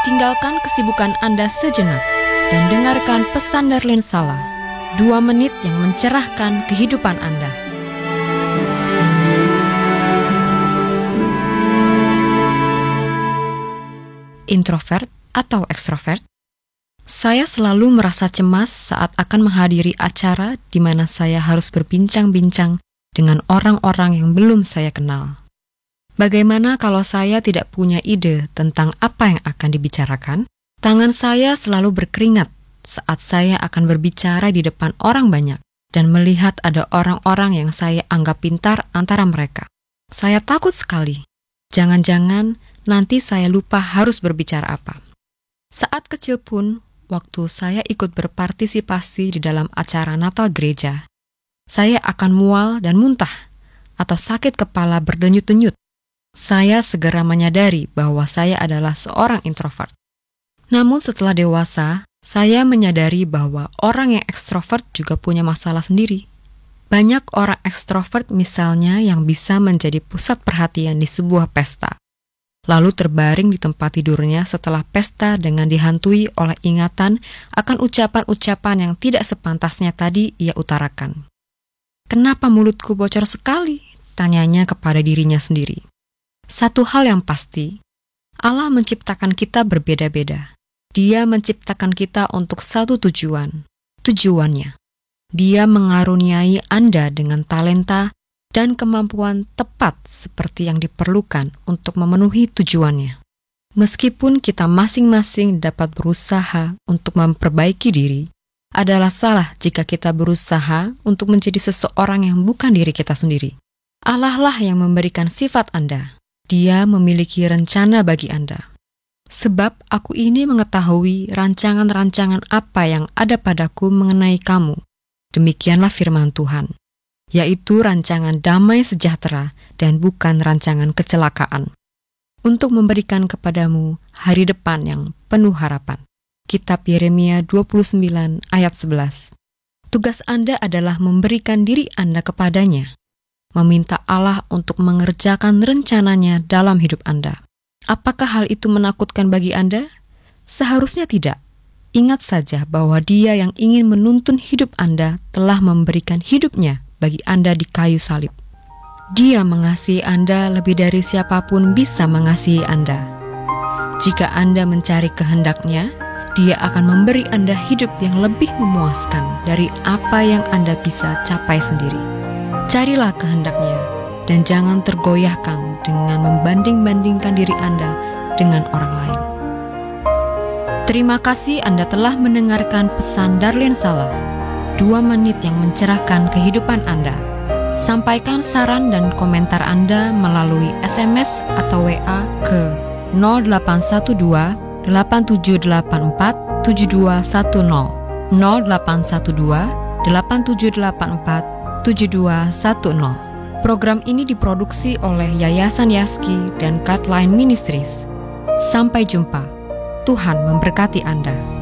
Tinggalkan kesibukan Anda sejenak dan dengarkan pesan Darlene Sala, 2 menit yang mencerahkan kehidupan Anda. Introvert atau ekstrovert? Saya selalu merasa cemas saat akan menghadiri acara di mana saya harus berbincang-bincang dengan orang-orang yang belum saya kenal. Bagaimana kalau saya tidak punya ide tentang apa yang akan dibicarakan? Tangan saya selalu berkeringat saat saya akan berbicara di depan orang banyak dan melihat ada orang-orang yang saya anggap pintar antara mereka. Saya takut sekali. Jangan-jangan nanti saya lupa harus berbicara apa. Saat kecil pun, waktu saya ikut berpartisipasi di dalam acara Natal gereja, saya akan mual dan muntah atau sakit kepala berdenyut-denyut. Saya segera menyadari bahwa saya adalah seorang introvert. Namun setelah dewasa, saya menyadari bahwa orang yang ekstrovert juga punya masalah sendiri. Banyak orang ekstrovert misalnya yang bisa menjadi pusat perhatian di sebuah pesta, lalu terbaring di tempat tidurnya setelah pesta dengan dihantui oleh ingatan akan ucapan-ucapan yang tidak sepantasnya tadi ia utarakan. "Kenapa mulutku bocor sekali?" tanyanya kepada dirinya sendiri. Satu hal yang pasti, Allah menciptakan kita berbeda-beda. Dia menciptakan kita untuk satu tujuan. Tujuannya, Dia mengaruniai Anda dengan talenta dan kemampuan tepat seperti yang diperlukan untuk memenuhi tujuannya. Meskipun kita masing-masing dapat berusaha untuk memperbaiki diri, adalah salah jika kita berusaha untuk menjadi seseorang yang bukan diri kita sendiri. Allah lah yang memberikan sifat Anda. Dia memiliki rencana bagi Anda. Sebab aku ini mengetahui rancangan-rancangan apa yang ada padaku mengenai kamu. Demikianlah firman Tuhan, yaitu rancangan damai sejahtera dan bukan rancangan kecelakaan, untuk memberikan kepadamu hari depan yang penuh harapan. Kitab Yeremia 29 ayat 11. Tugas Anda adalah memberikan diri Anda kepadanya, meminta Allah untuk mengerjakan rencananya dalam hidup Anda. Apakah hal itu menakutkan bagi Anda? Seharusnya tidak. Ingat saja bahwa Dia yang ingin menuntun hidup Anda telah memberikan hidupnya bagi Anda di kayu salib. Dia mengasihi Anda lebih dari siapapun bisa mengasihi Anda. Jika Anda mencari kehendak-Nya, Dia akan memberi Anda hidup yang lebih memuaskan dari apa yang Anda bisa capai sendiri. Carilah kehendak-Nya dan jangan tergoyahkan dengan membanding-bandingkan diri Anda dengan orang lain. Terima kasih Anda telah mendengarkan pesan Darlene Sala, 2 menit yang mencerahkan kehidupan Anda. Sampaikan saran dan komentar Anda melalui SMS atau WA ke 0812 8784 7210 0812 8784 7210. Program ini diproduksi oleh Yayasan Yaski dan Guideline Ministries. Sampai jumpa. Tuhan memberkati Anda.